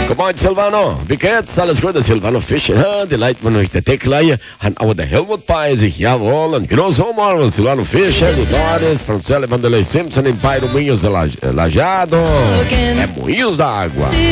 Moin Silvano, wie geht's? Alles gut? Silvano Fischer, die Leute von euch der Tecklaie, han aber der Helmut bei sich, jawohl, und genau so mal, Silvano Fischer, do Doris, Francelle Vanderlei Simpson, em Pai do Moinhos Lajado, é Moinhos da Água.